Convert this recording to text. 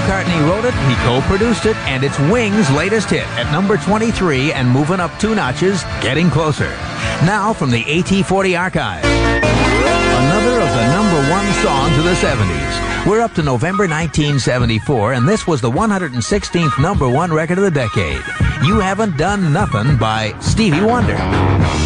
McCartney wrote it, he co-produced it, and it's Wings' latest hit at number 23 and moving up 2 notches, Getting Closer. Now from the AT40 archive. Another of the number 1 songs of the 70s. We're up to November 1974, and this was the 116th number 1 record of the decade. You Haven't Done Nothing by Stevie Wonder.